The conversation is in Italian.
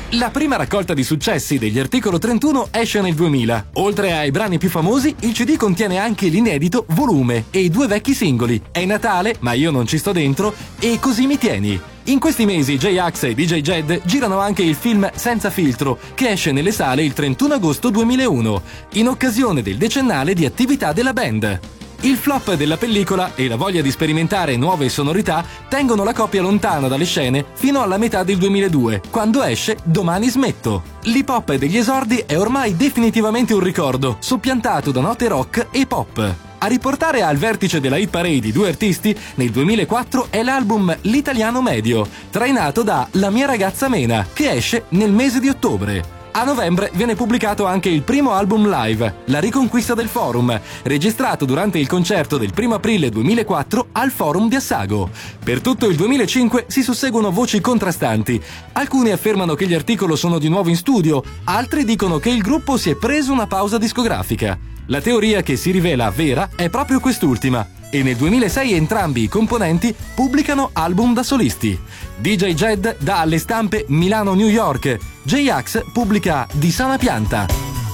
La prima raccolta di successi degli Articolo 31 esce nel 2000. Oltre ai brani più famosi, il CD contiene anche l'inedito Volume e i 2 vecchi singoli È Natale, ma io non ci sto dentro e Così mi tieni. In questi mesi J-Ax e DJ Jed girano anche il film Senza filtro, che esce nelle sale il 31 agosto 2001, in occasione del decennale di attività della band. Il flop della pellicola e la voglia di sperimentare nuove sonorità tengono la coppia lontana dalle scene fino alla metà del 2002, quando esce Domani smetto. L'hip hop degli esordi è ormai definitivamente un ricordo, soppiantato da note rock e pop. A riportare al vertice della hit parade i 2 artisti, nel 2004 è l'album L'Italiano Medio, trainato da La mia ragazza Mena, che esce nel mese di ottobre. A novembre viene pubblicato anche il primo album live, La riconquista del Forum, registrato durante il concerto del 1 aprile 2004 al Forum di Assago. Per tutto il 2005 si susseguono voci contrastanti. Alcuni affermano che gli Articolo sono di nuovo in studio, altri dicono che il gruppo si è preso una pausa discografica. La teoria che si rivela vera è proprio quest'ultima, e nel 2006 entrambi i componenti pubblicano album da solisti. DJ Jed dà alle stampe Milano-New York, J-Ax pubblica Di sana pianta.